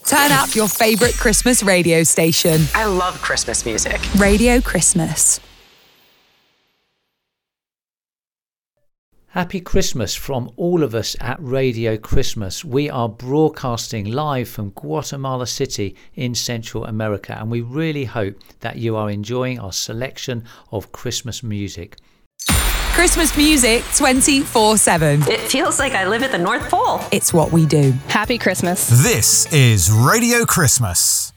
Turn up your favourite Christmas radio station. I love Christmas music. Radio Christmas. Happy Christmas from all of us at Radio Christmas. We are broadcasting live from Guatemala City in Central America, and we really hope that you are enjoying our selection of Christmas music. Christmas music 24/7. It feels like I live at the North Pole. It's what we do. Happy Christmas. This is Radio Christmas.